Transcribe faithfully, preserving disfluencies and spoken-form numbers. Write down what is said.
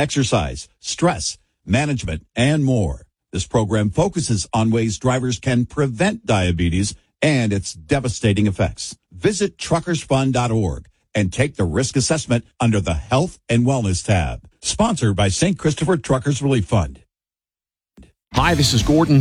exercise, stress, management, and more. This program focuses on ways drivers can prevent diabetes and its devastating effects. Visit truckers fund dot org and take the risk assessment under the Health and Wellness tab. Sponsored by Saint Christopher Truckers Relief Fund. Hi, this is Gordon